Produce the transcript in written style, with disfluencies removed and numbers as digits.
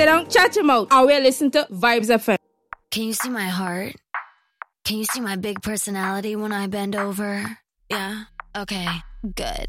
down, chat your mouth. I will listen to Vibes FM. Can you see my heart? Can you see my big personality when I bend over? Yeah? Okay, good.